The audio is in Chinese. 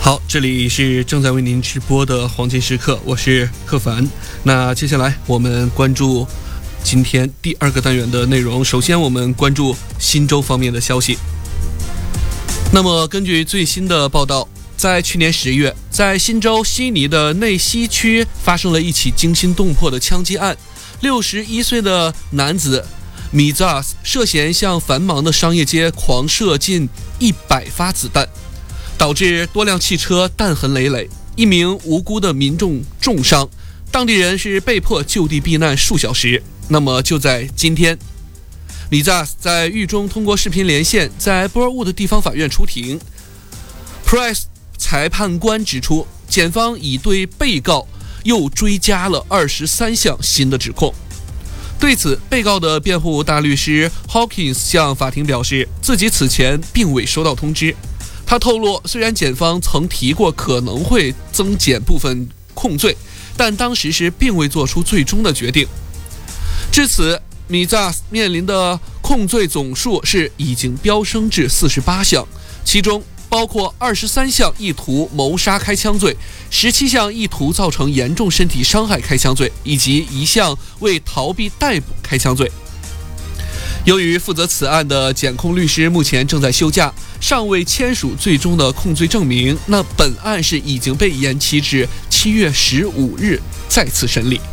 好，这里是正在为您直播的黄金时刻，我是柯凡。那接下来我们关注今天第二个单元的内容。首先我们关注新州方面的消息。那么根据最新的报道，在去年10月，在新州悉尼的内西区发生了一起惊心动魄的枪击案。61岁的男子米扎斯涉嫌向繁忙的商业街狂射近100发子弹，导致多辆汽车弹痕累累，一名无辜的民众重伤，当地人是被迫就地避难数小时。那么就在今天，米扎斯在狱中通过视频连线，在波尔沃的地方法院出庭。Price 裁判官指出，检方已对被告又追加了23项新的指控。对此，被告的辩护大律师 Hawkins 向法庭表示，自己此前并未收到通知。他透露，虽然检方曾提过可能会增减部分控罪，但当时是并未做出最终的决定。至此，米扎斯面临的控罪总数是已经飙升至48项，其中包括23项意图谋杀开枪罪，17项意图造成严重身体伤害开枪罪，以及1项为逃避逮捕开枪罪。由于负责此案的检控律师目前正在休假，尚未签署最终的控罪证明，那本案是已经被延期至7月15日再次审理。